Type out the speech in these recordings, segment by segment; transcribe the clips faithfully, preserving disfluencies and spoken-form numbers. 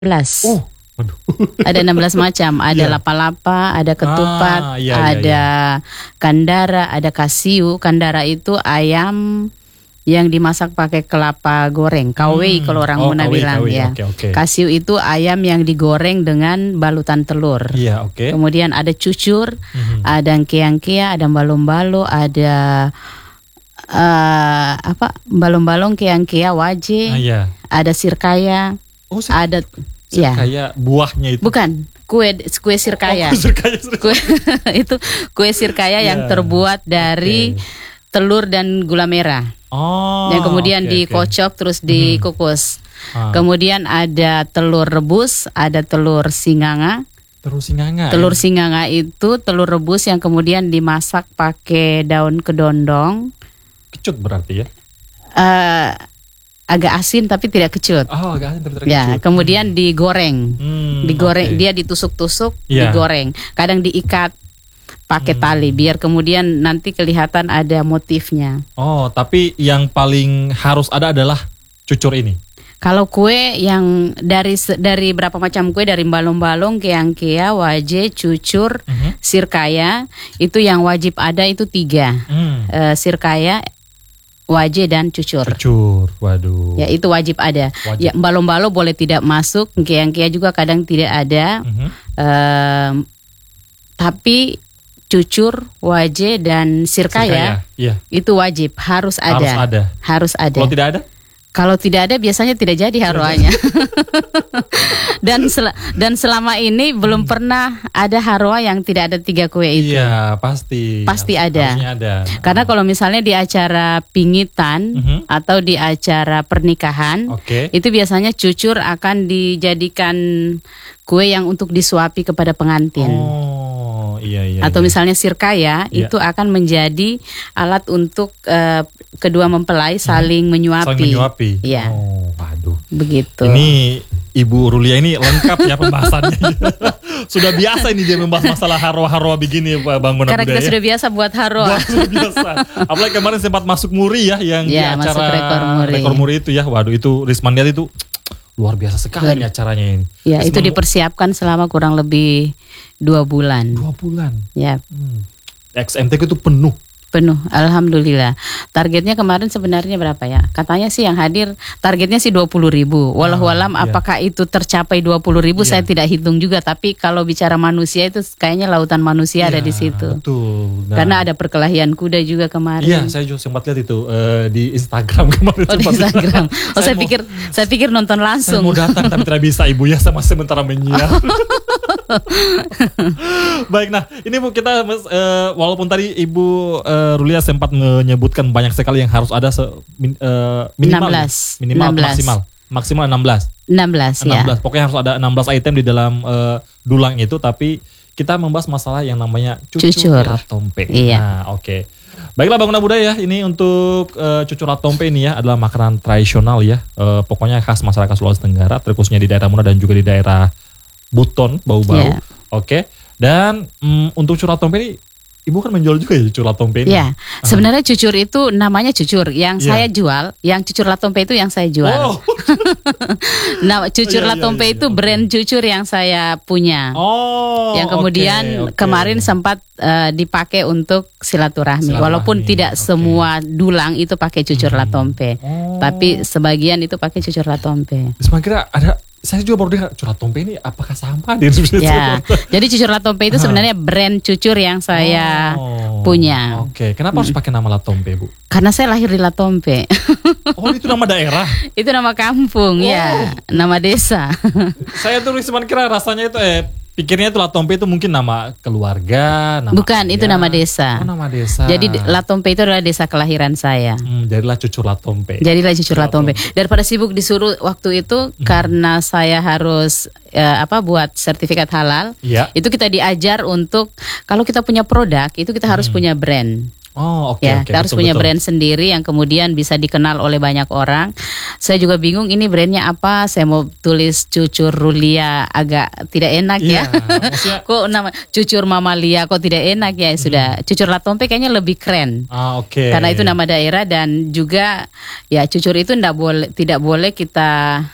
belas. Oh, waduh. Ada enam belas macam. Ada Iya. lapa-lapa, ada ketupat, Ah, iya, iya, ada kandara, ada kasiu. Kandara itu ayam yang dimasak pakai kelapa goreng. Kawei Hmm. kalau orang Oh, Muna kawei, bilang kawei. ya. Oke, oke. Kasiu itu ayam yang digoreng dengan balutan telur. Iya, oke. Kemudian ada cucur, Mhm. ada keang-kea, ada balong-balo, ada eh, apa balong-balong keang-kea waje, Ah, iya. ada sirkaya, Oh, sir- ada ya. kayak buahnya itu. Bukan, kue kue sirkaya. Oh, sirkaya, sirkaya. Kue itu kue sirkaya yang Ya. terbuat dari Oke. telur dan gula merah. Oh, yang kemudian oke, oke. dikocok terus Mhm. dikukus. Ah, Kemudian ada telur rebus, ada telur singanga. terus singanga. Telur ya? singanga itu telur rebus yang kemudian dimasak pakai daun kedondong. Kecut berarti ya. eh agak asin tapi tidak kecut. Oh, agak asin tapi Ya, kecut. kemudian digoreng. Hmm, Digoreng, oke. dia ditusuk-tusuk, Iya. digoreng. Kadang diikat pakai Hmm. tali biar kemudian nanti kelihatan ada motifnya. Oh, tapi yang paling harus ada adalah cucur ini. Kalau kue yang dari se- dari berapa macam kue, dari balong-balong, keang-kea, waje, cucur, Mhm. sirkaya, itu yang wajib ada itu tiga. Hmm. Eh, sirkaya, waje dan cucur. Cucur, waduh. Ya itu wajib ada. Wajib. Ya balong-balong boleh tidak masuk, keang-kea juga kadang tidak ada. Mhm. Em, tapi cucur, waje dan sirkaya, Sirkaya, iya. itu wajib, harus ada. Harus ada. Harus ada. Kalau tidak ada? Kalau tidak ada biasanya tidak jadi haroanya. dan sel- dan selama ini belum pernah ada haroa yang tidak ada tiga kue itu. Iya, pasti. Pasti Harus- ada. Harusnya ada. Karena kalau misalnya di acara pingitan Mhm. atau di acara pernikahan, Oke. itu biasanya cucur akan dijadikan kue yang untuk disuapi kepada pengantin. Oh, iya iya. Atau iya. misalnya sirkaya, Iya. itu akan menjadi alat untuk eh, kedua mempelai saling menyuapi. saling menyuapi. Iya. Oh, waduh. Begitu. Ini Ibu Rulia ini lengkap ya pembahasannya. Sudah biasa ini dia membahas masalah haroa-haroa begini Pak Bangunan Karena kita Budaya. sudah biasa buat haroa. Wah, sudah biasa. Apalagi kemarin sempat masuk muri ya yang Ya, di masuk acara rekor muri. rekor muri itu ya. Waduh itu Risman lihat itu luar biasa sekali Betul. nih acaranya ini. Ya, itu Risman dipersiapkan selama kurang lebih dua bulan. dua bulan. Ya, Hmm. X M T K itu penuh. penuh. Alhamdulillah. Targetnya kemarin sebenarnya berapa ya? Katanya sih yang hadir targetnya sih dua puluh ribu. Wallahualam iya. apakah itu tercapai dua puluh ribu Iya. saya tidak hitung juga. Tapi kalau bicara manusia itu kayaknya lautan manusia ada Iya, di situ. Betul. Nah, Karena ada perkelahian kuda juga kemarin. Iya, saya juga sempat lihat itu eh, di Instagram kemarin. Oh di sempat lihat. Instagram. Oh saya, mau- pikir saya pikir nonton Saya langsung. mau datang tapi tidak bisa ibu ya sama sementara menyiar. Baik, nah ini Bu kita Mas, eh, walaupun tadi Ibu eh, Rulia sempat menyebutkan banyak sekali yang harus ada se, min- eh, minimal enam belas. ya? minimal enam atau belas. maksimal maksimal enam belas. enam belas ya. enam belas. Pokoknya harus ada enam belas item di dalam eh, dulang itu tapi kita membahas masalah yang namanya cucur, Cucur. latompe. Iya. Nah, oke. Baiklah Bangunan Budaya ini untuk eh, cucur latompe ini ya adalah makanan tradisional ya. Eh, pokoknya khas masyarakat Sulawesi Tenggara terkhususnya di daerah Muna dan juga di daerah Buton, Bau-Bau. Iya. Oke. Dan mm, untuk cucur latompe ini Ibu kan menjual juga ya cucur latompe ini. Ya, sebenarnya cucur itu namanya cucur. Yang Iya. saya jual, yang cucur latompe itu yang saya jual. Oh. Nah, cucur Iya, iya, latompe iya, itu oke. brand cucur yang saya punya. Oh. yang kemudian oke, oke. kemarin sempat eh, dipakai untuk silaturahmi. Silaturahmi, Walaupun tidak oke. semua dulang itu pakai cucur Hmm. latompe, Oh. tapi sebagian itu pakai cucur latompe. Terus kira ada saya juga baru dengar cucur latompe ini apakah sama di Indonesia? Ya, jadi cucur latompe itu sebenarnya brand cucur yang saya Oh, punya. Oke, kenapa harus pakai nama latompe, Bu? Karena saya lahir di Latompe. Oh, itu nama daerah. Itu nama kampung Oh. ya, nama desa. Saya tuh cuman kira rasanya itu eh pikirnya itu latompe itu mungkin nama keluarga, nama Bukan, itu ayah. nama desa. Oh, nama desa. Jadi Latompe itu adalah desa kelahiran saya. hmm, jadilah cucur latompe. Jadilah cucur latompe. Daripada sibuk disuruh waktu itu karena saya harus eh, apa buat sertifikat halal. Iya. Itu kita diajar untuk kalau kita punya produk itu kita harus punya brand. Oh, oke Ya, oke. kita harus betul, punya betul. brand sendiri yang kemudian bisa dikenal oleh banyak orang. Saya juga bingung ini brandnya apa. Saya mau tulis cucur Rulia agak tidak enak Iya, ya. maksudnya Kok nama cucur Mamalia kok tidak enak ya sudah. Cucur Latompe kayaknya lebih keren. ah oke. Karena itu nama daerah dan juga ya cucur itu tidak boleh tidak boleh kita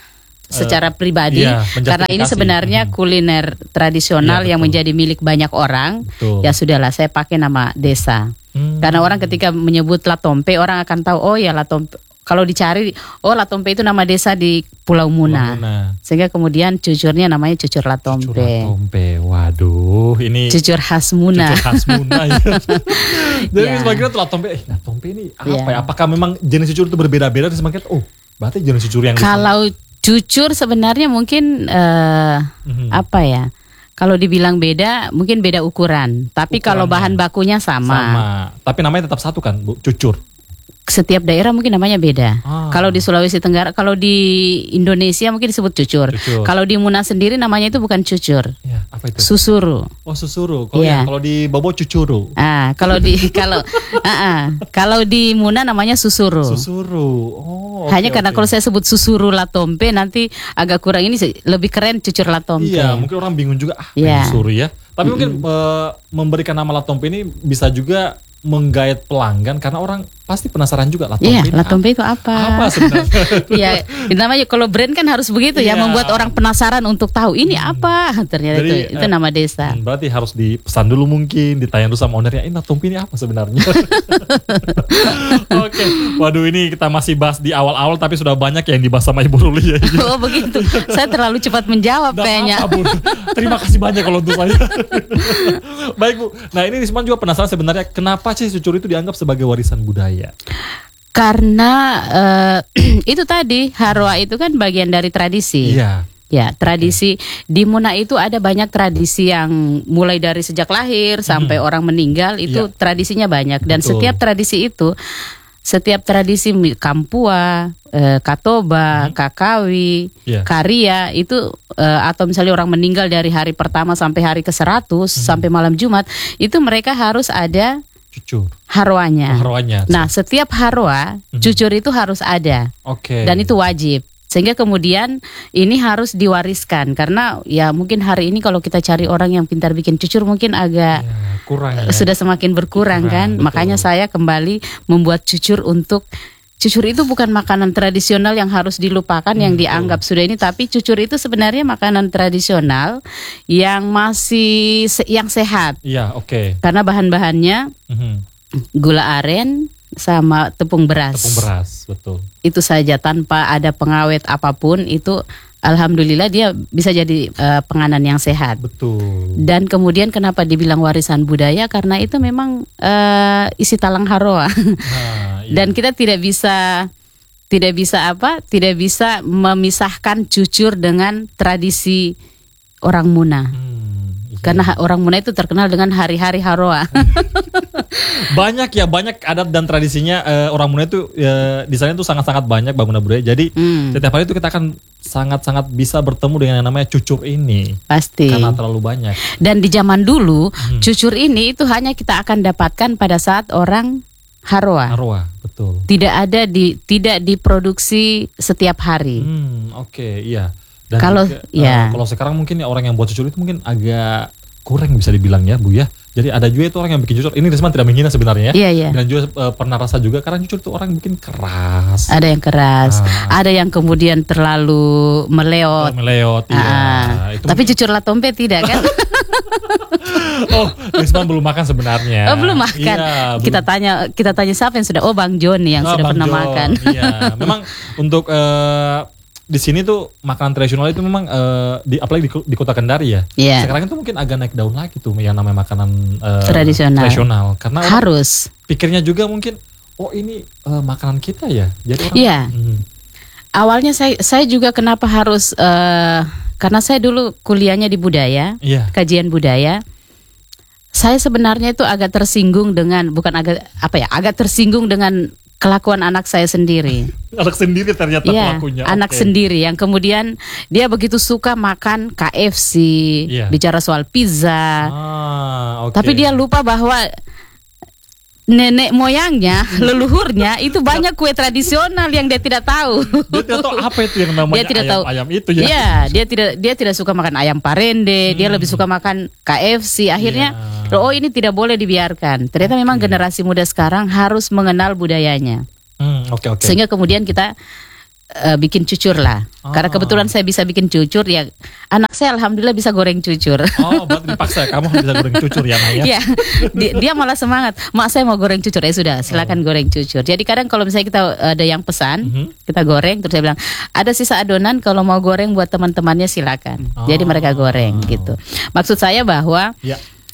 secara pribadi, iya, karena ini sebenarnya hmm. kuliner tradisional iya, yang menjadi milik banyak orang. Betul. Ya sudahlah, saya pakai nama desa. Hmm. Karena orang ketika menyebut Latompe, orang akan tahu, oh ya Latompe. Kalau dicari, oh Latompe itu nama desa di Pulau Muna. Pulau Muna. Sehingga kemudian cucurnya namanya cucur Latompe. Cucur Latompe, waduh, ini cucur khas Muna. Cucur khas Muna ya. Jadi ya. sebagian tuh Latompe, eh Latompe ini apa ya. ya? Apakah memang jenis cucur itu berbeda-beda? Terus semakin, oh berarti jenis cucur yang kalau cucur sebenarnya mungkin uh, mm-hmm. apa ya? Kalau dibilang beda, mungkin beda ukuran. Tapi ukurannya. Kalau bahan bakunya sama. Sama. Tapi namanya tetap satu kan, Bu? Cucur. Setiap daerah mungkin namanya beda. Ah. Kalau di Sulawesi Tenggara, kalau di Indonesia mungkin disebut cucur. cucur. Kalau di Muna sendiri namanya itu bukan cucur. Ya, apa itu? Susuru. Oh, susuru. Kalau ya. Kalau di Bobo cucuru. Ah, kalau di kalau uh, uh, kalau di Muna namanya susuru. Susuru. Oh. Hanya okay, karena okay. kalau saya sebut susuru Latompe nanti agak kurang ini lebih keren cucur Latompe. Iya, mungkin orang bingung juga ah, ya. susuru ya. Tapi mm-hmm. mungkin uh, memberikan nama Latompe ini bisa juga menggait pelanggan karena orang pasti penasaran juga Latompe. Iya, Latompe itu apa? Apa sebenarnya? Iya, namanya kalau brand kan harus begitu ya, ya, membuat orang penasaran untuk tahu ini hmm. apa. Ternyata Jadi, itu, itu eh, nama desa. Berarti harus dipesan dulu mungkin, ditanya dulu sama ownernya, ini Latompe ini apa sebenarnya? Oke, okay. Waduh ini kita masih bahas di awal-awal tapi sudah banyak yang dibahas sama Ibu Ruli ya. Oh begitu, saya terlalu cepat menjawab Dan kayaknya. Apa, Bu? Terima kasih banyak kalau untuk saya. Baik Bu, nah ini Risman juga penasaran sebenarnya kenapa sih cucur itu dianggap sebagai warisan budaya? Karena uh, itu tadi harwa itu kan bagian dari tradisi. Iya. Ya, tradisi okay. Di Muna itu ada banyak tradisi yang mulai dari sejak lahir sampai hmm. orang meninggal itu yeah. Tradisinya banyak dan Betul. Setiap tradisi itu setiap tradisi Kampua, eh, Katoba, hmm. Kakawi, yeah. Karia itu eh, atau misalnya orang meninggal dari hari pertama sampai hari ke seratus hmm. sampai malam Jumat itu mereka harus ada cucur. Harwanya. Oh, harwanya. Nah, setiap harwa hmm. cucur itu harus ada. Oke. Okay. Dan itu wajib. Sehingga kemudian ini harus diwariskan karena ya mungkin hari ini kalau kita cari orang yang pintar bikin cucur mungkin agak ya, kurang ya. Sudah semakin berkurang kurang, kan. Betul. Makanya saya kembali membuat cucur untuk cucur itu bukan makanan tradisional yang harus dilupakan hmm, yang dianggap betul. Sudah ini tapi cucur itu sebenarnya makanan tradisional yang masih se- yang sehat. Iya, oke. Okay. Karena bahan-bahannya mm-hmm. gula aren sama tepung beras. Tepung beras, betul. Itu saja tanpa ada pengawet apapun itu alhamdulillah dia bisa jadi uh, penganan yang sehat. Betul. Dan kemudian kenapa dibilang warisan budaya karena itu memang uh, isi talang harwa. Nah, iya. Dan kita tidak bisa tidak bisa apa? Tidak bisa memisahkan cucur dengan tradisi orang Muna. Hmm. Karena orang Muna itu terkenal dengan hari-hari harwa. Banyak ya, banyak adat dan tradisinya uh, orang Muna itu uh, di sana itu sangat-sangat banyak bangunan budaya. Jadi hmm. setiap hari itu kita akan sangat-sangat bisa bertemu dengan yang namanya cucur ini. Pasti. Karena terlalu banyak. Dan di zaman dulu hmm. cucur ini itu hanya kita akan dapatkan pada saat orang harwa. Harwa, betul. Tidak ada di tidak diproduksi setiap hari. Hmm, oke, okay, iya. Dan kalau juga, ya. uh, kalau sekarang mungkin ya orang yang buat cucur itu mungkin agak kurang bisa dibilang ya Bu ya. Jadi ada juga itu orang yang bikin cucur. Ini Risman tidak menghina sebenarnya. Iya, iya. Dan juga uh, pernah rasa juga karena cucur itu orang bikin keras. Ada yang keras, ah. ada yang kemudian terlalu meleot. Oh, meleot, iya. Ah. Itu tapi mungkin... cucur Latompe tidak kan? Oh, Risman belum makan sebenarnya. Oh, belum makan. Iya, kita belum... tanya, kita tanya siapa yang sudah? Oh, Bang Joni yang oh, sudah Bang pernah John. Makan. Iya, memang untuk uh, di sini tuh makanan tradisional itu memang uh, di apalagi di, di kota Kendari ya. Yeah. Sekarang itu mungkin agak naik daun lagi tuh yang namanya makanan uh, tradisional. tradisional. Karena harus. Pikirnya juga mungkin oh ini uh, makanan kita ya. Jadi orang. Iya. Yeah. Hmm. Awalnya saya saya juga kenapa harus uh, karena saya dulu kuliahnya di budaya, yeah. kajian budaya. Saya sebenarnya itu agak tersinggung dengan bukan agak apa ya, agak tersinggung dengan kelakuan anak saya sendiri. Anak sendiri ternyata ya, pelakunya. Anak okay. sendiri yang kemudian dia begitu suka makan K F C, yeah. bicara soal pizza. Ah, okay. Tapi dia lupa bahwa nenek moyangnya, leluhurnya itu banyak kue tradisional yang dia tidak tahu. Dia tidak tahu apa itu yang namanya dia tidak ayam, tahu. ayam itu ya. Iya, dia tidak dia tidak suka makan ayam parende, hmm. dia lebih suka makan K F C. Akhirnya yeah. oh ini tidak boleh dibiarkan. Ternyata memang generasi muda sekarang harus mengenal budayanya. Hmm, okay, okay. Sehingga kemudian kita uh, bikin cucur lah. Oh. Karena kebetulan saya bisa bikin cucur ya. Anak saya alhamdulillah bisa goreng cucur. Oh, berarti dipaksa kamu bisa goreng cucur ya, Naya? Iya. dia, dia malah semangat. Mak saya mau goreng cucur. Ya sudah, silakan oh. goreng cucur. Jadi kadang kalau misalnya kita ada yang pesan, mm-hmm. kita goreng terus saya bilang, ada sisa adonan kalau mau goreng buat teman-temannya silakan. Oh. Jadi mereka goreng gitu. Maksud saya bahwa yeah.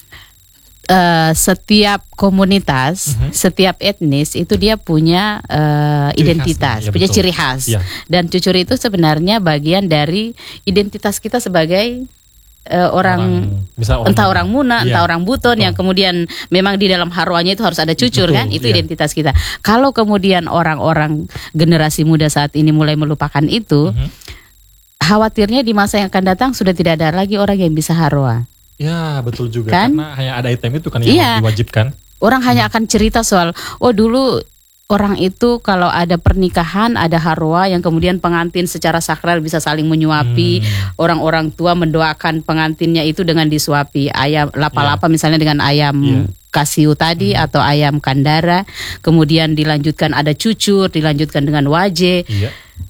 Uh, setiap komunitas, uh-huh. setiap etnis itu dia punya uh, identitas, ya, punya betul. Ciri khas. Ya. Dan cucur itu sebenarnya bagian dari identitas kita sebagai uh, orang, orang, orang entah orang Muna, ya. entah orang Buton betul. Yang kemudian memang di dalam harwanya itu harus ada cucur betul, kan, itu ya. Identitas kita. Kalau kemudian orang-orang generasi muda saat ini mulai melupakan itu, uh-huh. khawatirnya di masa yang akan datang sudah tidak ada lagi orang yang bisa harwa. Ya betul juga kan? Karena hanya ada item itu kan yang iya. diwajibkan. Orang hmm. hanya akan cerita soal oh dulu orang itu kalau ada pernikahan ada harwa yang kemudian pengantin secara sakral bisa saling menyuapi. Hmm. Orang-orang tua mendoakan pengantinnya itu dengan disuapi. Ayam lapa-lapa yeah. misalnya dengan ayam yeah. kasiu tadi hmm. atau ayam kandara. Kemudian dilanjutkan ada cucur, dilanjutkan dengan waje. Yeah.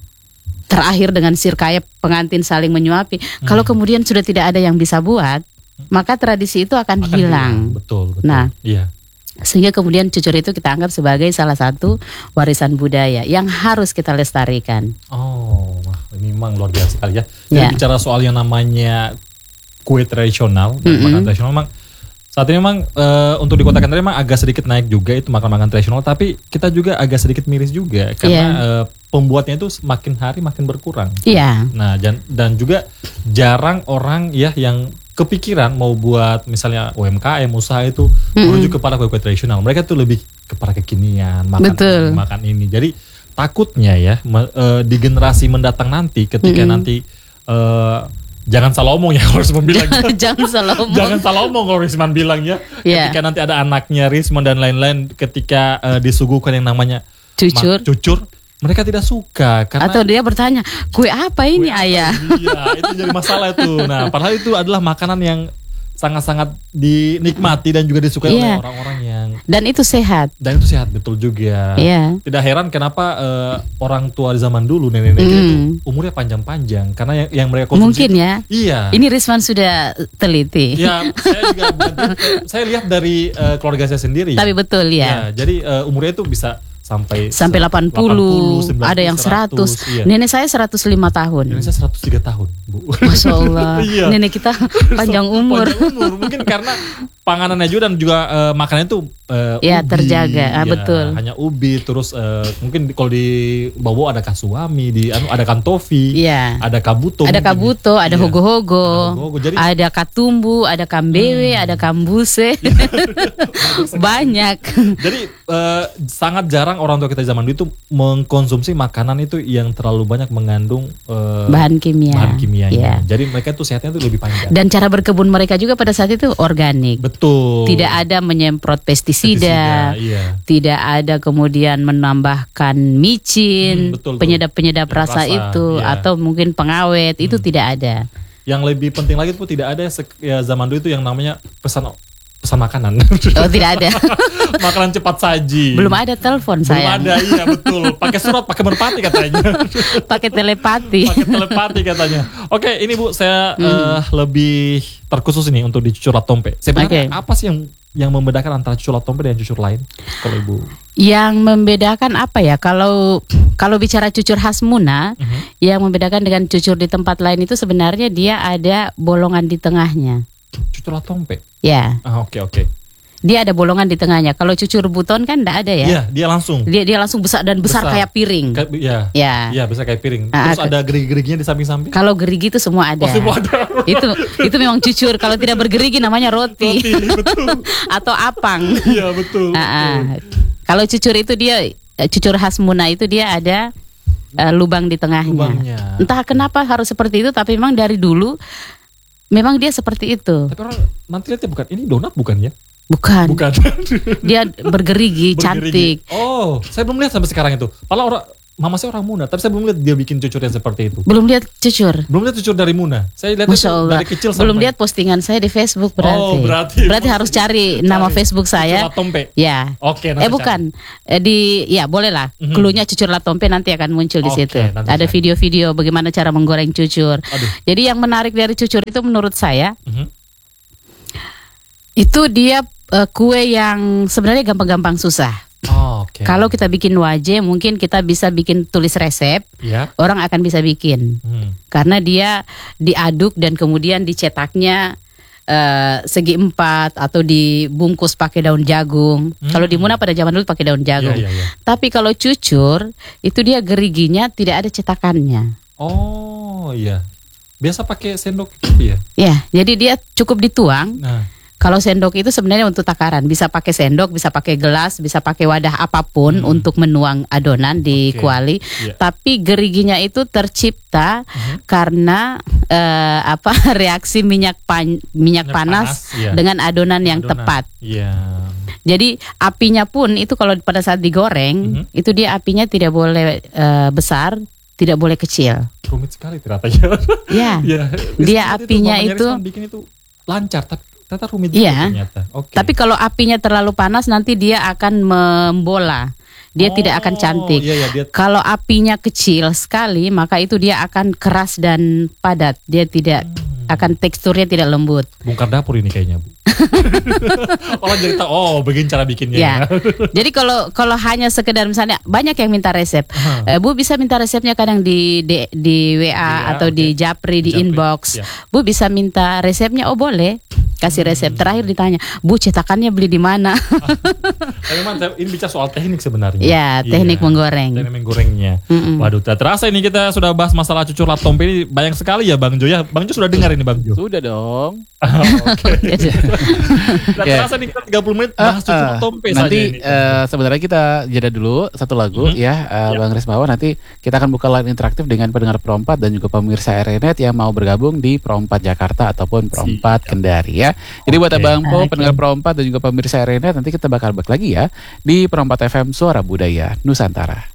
Terakhir dengan sirkaya pengantin saling menyuapi. Hmm. Kalau kemudian sudah tidak ada yang bisa buat, maka tradisi itu akan, akan hilang. hilang. Betul, betul. Nah, iya. Sehingga kemudian cucur itu kita anggap sebagai salah satu warisan budaya yang harus kita lestarikan. Oh, ini memang luar biasa sekali ya. Jadi ya. Bicara soal yang namanya kue tradisional dan mm-hmm. makanan tradisional, memang saat ini memang e, untuk di Kota Kendari memang agak sedikit naik juga itu makanan-makanan tradisional, tapi kita juga agak sedikit miris juga karena yeah. e, pembuatnya itu semakin hari makin berkurang. Iya. Yeah. Nah, dan, dan juga jarang orang ya yang kepikiran mau buat misalnya U M K M usaha itu mm-hmm. menuju kepada kue-kue tradisional. Mereka tuh lebih kepada kekinian, makan Betul. ini, makan ini. Jadi takutnya ya me, e, di generasi mendatang nanti ketika mm-hmm. nanti e, jangan salah omong ya kalau Risman bilang. Jangan salah omong. Jangan salah omong kalau Risman bilang ya. Yeah. Ketika nanti ada anaknya Risman dan lain-lain ketika uh, disuguhkan yang namanya cucur. Ma- cucur, mereka tidak suka karena atau dia bertanya, kue apa ini kue ayah? Apa iya, itu jadi masalah itu. Nah, padahal itu adalah makanan yang sangat-sangat dinikmati dan juga disukai yeah. oleh orang-orang yang dan itu sehat. Dan itu sehat betul juga. Yeah. Tidak heran kenapa uh, orang tua di zaman dulu nenek-nenek mm. itu umurnya panjang-panjang karena yang, yang mereka konsumsi. Mungkin ya. Iya. Ini Risman sudah teliti. Ya, saya juga saya lihat dari uh, keluarga saya sendiri. Tapi betul ya. Ya jadi uh, umurnya itu bisa sampai sampai delapan puluh, delapan puluh ada yang seratus. Iya. Nenek saya seratus lima tahun. Nenek saya seratus tiga tahun, Bu. Masya Allah. Iya. Nenek kita panjang umur. Panjang umur. Mungkin karena panganannya juga dan juga uh, makanannya itu uh, ya, ubi. terjaga. Ah, ya, betul. Hanya ubi terus uh, mungkin kalau di Bobo ada kasuami, di anu ada kantofi, ya. ada kabuto. Ada mungkin. kabuto, ada ya. hogo-hogo. Ada, hogo-hogo. Jadi, ada katumbu, ada kambewe, hmm. ada kambuse. Banyak. Jadi uh, sangat jarang orang tua kita zaman dulu itu mengkonsumsi makanan itu yang terlalu banyak mengandung uh, bahan kimia. Bahan kimianya. Yeah. Jadi mereka tuh sehatnya tuh lebih panjang. Dan cara berkebun mereka juga pada saat itu organik. Betul. Tidak ada menyemprot pestisida. pestisida iya. Tidak ada kemudian menambahkan micin, hmm, betul, penyedap-penyedap rasa, rasa itu iya. atau mungkin pengawet, hmm. itu tidak ada. Yang lebih penting lagi tuh tidak ada ya, zaman dulu itu yang namanya pesan pesan makanan. Oh, tidak ada. Makanan cepat saji. Belum ada telepon saya. Belum ada, iya betul. Pakai surat, pakai merpati katanya. Pakai telepati. Pakai telepati katanya. Oke, ini Bu, saya hmm. uh, lebih terkhusus ini untuk di cucur latompe. Sebenarnya okay. apa sih yang yang membedakan antara cucur latompe dan cucur lain? Kalau Ibu. Yang membedakan apa ya? Kalau kalau bicara cucur khas Muna, uh-huh. yang membedakan dengan cucur di tempat lain itu sebenarnya dia ada bolongan di tengahnya. Cucur latompe? Ya. Ah, oke okay, oke. Okay. Dia ada bolongan di tengahnya. Kalau cucur buton kan enggak ada ya? Iya, dia langsung. Dia dia langsung besar dan besar, besar. kayak piring. Iya. Iya. Iya, besar kayak piring. Terus uh, ada gerigi-geriginya di samping-samping. Kalau gerigi itu semua ada. Oh, semua ada. itu itu memang cucur. Kalau tidak bergerigi namanya roti. Roti, betul. Atau apang. Iya, betul. Uh, uh. Kalau cucur itu dia cucur khas Muna itu dia ada uh, lubang di tengahnya. Lubangnya. Entah kenapa harus seperti itu, tapi memang dari dulu memang dia seperti itu. Tapi orang nanti lihatnya bukan ini donat bukan ya? Bukan. Bukan. Dia bergerigi, bergerigi, cantik. Oh, saya belum lihat sampai sekarang itu. Padahal orang mama saya orang Muna, tapi saya belum lihat dia bikin cucur yang seperti itu. Belum lihat cucur. Belum lihat cucur dari Muna. Saya lihat itu dari kecil sampai. Belum lihat postingan saya di Facebook berarti. Oh, berarti. Berarti harus cari, cari nama Facebook saya. Cucur Latompe. Ya. Oke, Eh bukan. Eh, di ya boleh lah. Mm-hmm. Cluenya Cucur Latompe nanti akan muncul di Oke, situ. Ada cari. Video-video bagaimana cara menggoreng cucur. Aduh. Jadi yang menarik dari cucur itu menurut saya, mm-hmm. itu dia uh, kue yang sebenarnya gampang-gampang susah. Oh, okay. Kalau kita bikin wajah mungkin kita bisa bikin tulis resep, yeah. orang akan bisa bikin, hmm. karena dia diaduk dan kemudian dicetaknya uh, segi empat atau dibungkus pakai daun jagung. Hmm. Kalau di Muna pada zaman dulu pakai daun jagung. Yeah, yeah, yeah. Tapi kalau cucur itu dia geriginya tidak ada cetakannya. Oh iya, biasa pakai sendok gitu ya? Ya, jadi dia cukup dituang. Nah. Kalau sendok itu sebenarnya untuk takaran, bisa pakai sendok, bisa pakai gelas, bisa pakai wadah apapun hmm. untuk menuang adonan di okay. kuali. Yeah. Tapi geriginya itu tercipta hmm. karena uh, apa reaksi minyak pan, minyak, minyak panas, panas yeah. dengan adonan yang adonan. tepat. Yeah. Jadi apinya pun itu kalau pada saat digoreng hmm. itu dia apinya tidak boleh uh, besar, tidak boleh kecil. Rumit sekali ternyata ya. Ya. yeah. Dia apinya itu, itu bikin itu lancar tapi ternyata rumit juga iya. ternyata. Okay. Tapi kalau apinya terlalu panas nanti dia akan membola. Dia oh, tidak akan cantik. Iya, iya, dia... Kalau apinya kecil sekali maka itu dia akan keras dan padat. Dia tidak hmm. akan teksturnya tidak lembut. Bongkar dapur ini kayaknya, Bu. Orang jadi tahu oh begini cara bikinnya. Ya. Jadi kalau kalau hanya sekedar misalnya banyak yang minta resep, uh-huh. eh, Bu bisa minta resepnya kadang di di, di W A yeah, atau okay. di Japri di Japri. Inbox. Yeah. Bu bisa minta resepnya, oh boleh. Kasih resep hmm. terakhir ditanya, Bu cetakannya beli di mana? Memang ini bicara soal teknik sebenarnya. Ya teknik yeah. menggoreng. Teknik menggorengnya. Mm-mm. Waduh, tak terasa ini kita sudah bahas masalah cucur Latompe ini banyak sekali ya Bang Jo ya. Bang Jo sudah dengar ini Bang Jo? Sudah dong. Oke. Tak terasa nih kita tiga puluh menit bahas uh, cucur Latompe uh, nanti, saja ini. Uh, sebenarnya kita jeda dulu satu lagu mm-hmm. ya uh, yeah. Bang Rismawan. Nanti kita akan buka line interaktif dengan pendengar Pro empat dan juga pemirsa R N Net yang mau bergabung di Pro empat Jakarta ataupun Pro empat Kendari ya. Jadi buat Abang Po, okay. pendengar Pro empat dan juga pemirsa R N Net, nanti kita bakal balik lagi ya di Pro empat F M Suara Budaya Nusantara.